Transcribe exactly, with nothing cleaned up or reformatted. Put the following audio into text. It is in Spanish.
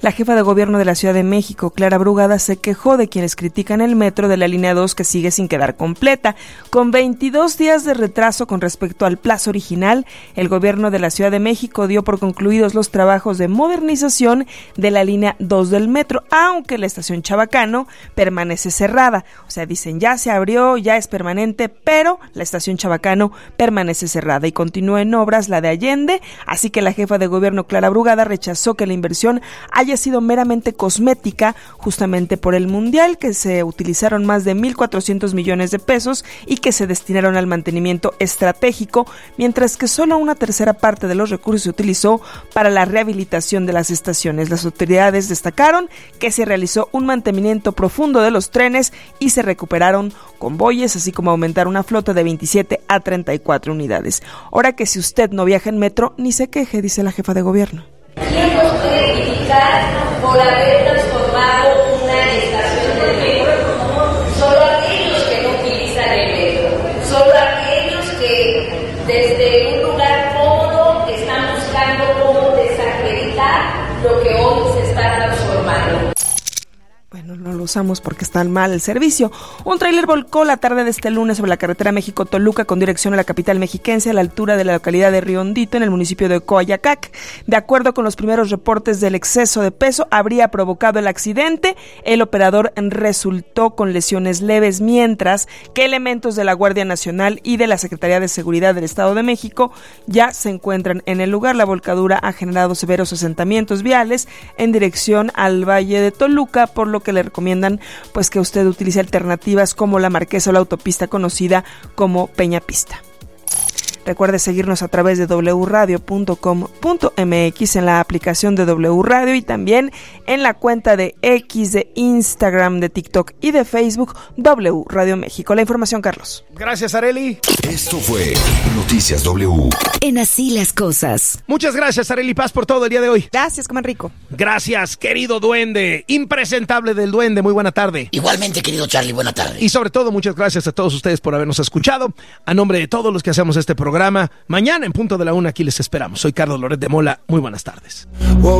La jefa de gobierno de la Ciudad de México, Clara Brugada, se quejó de quienes critican el metro de la línea dos que sigue sin quedar completa. Con veintidós días de retraso con respecto al plazo original, el gobierno de la Ciudad de México dio por concluidos los trabajos de modernización de la línea dos del metro, aunque la estación Chabacano permanece cerrada. O sea, dicen, ya se abrió, ya es permanente, pero la estación Chabacano permanece cerrada y continúa en obras la de Allende, así que la jefa de gobierno, Clara Brugada, rechazó que la inversión haya sido meramente cosmética, justamente por el Mundial, que se utilizaron más de mil cuatrocientos millones de pesos y que se destinaron al mantenimiento estratégico, mientras que solo una tercera parte de los recursos se utilizó para la rehabilitación de las estaciones. Las autoridades destacaron que se realizó un mantenimiento profundo de los trenes y se recuperaron convoyes, así como aumentar una flota de veintisiete a treinta y cuatro unidades. Ahora que si usted no viaja en metro, ni se queje, dice la jefa de gobierno. ¿Quién nos puede criticar por haber transformado una estación de metro? Solo aquellos que no utilizan el metro, solo aquellos que desde un lugar cómodo están buscando cómo desacreditar lo que hoy se está transformando. Bueno, no lo usamos porque está mal el servicio. Un tráiler volcó la tarde de este lunes sobre la carretera México-Toluca con dirección a la capital mexiquense a la altura de la localidad de Río Hondito en el municipio de Coayacac. De acuerdo con los primeros reportes del exceso de peso, habría provocado el accidente. El operador resultó con lesiones leves, mientras que elementos de la Guardia Nacional y de la Secretaría de Seguridad del Estado de México ya se encuentran en el lugar. La volcadura ha generado severos asentamientos viales en dirección al Valle de Toluca, por lo que le recomiendan pues que usted utilice alternativas como la Marquesa o la autopista conocida como Peñapista. Recuerde seguirnos a través de doble u radio punto com punto m x, en la aplicación de W Radio y también en la cuenta de X, de Instagram, de TikTok y de Facebook, W Radio México. La información, Carlos. Gracias, Arely. Esto fue Noticias W. En Así las Cosas. Muchas gracias, Arely Paz, por todo el día de hoy. Gracias, coman rico. Gracias, querido duende, impresentable del duende, muy buena tarde. Igualmente, querido Charlie, buena tarde. Y sobre todo, muchas gracias a todos ustedes por habernos escuchado. A nombre de todos los que hacemos este programa, mañana en punto de la una aquí les esperamos. Soy Carlos Loret de Mola, muy buenas tardes.